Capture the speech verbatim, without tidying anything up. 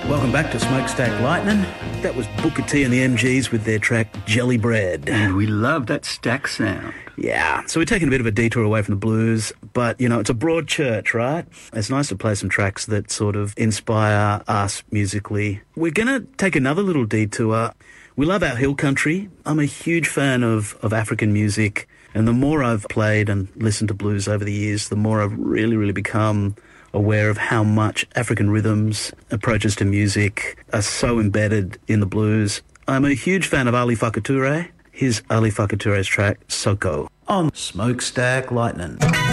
Welcome back to Smokestack Lightning. That was Booker T and the M Gs with their track Jelly Bread. And we love that stack sound. Yeah, so we're taking a bit of a detour away from the blues, but, you know, it's a broad church, right? It's nice to play some tracks that sort of inspire us musically. We're going to take another little detour. We love our hill country. I'm a huge fan of, of African music, and the more I've played and listened to blues over the years, the more I've really, really become aware of how much African rhythms, approaches to music are so embedded in the blues. I'm a huge fan of Ali Farka Touré. Here's Ali Farka Touré's track, Soko, on Smokestack Lightning.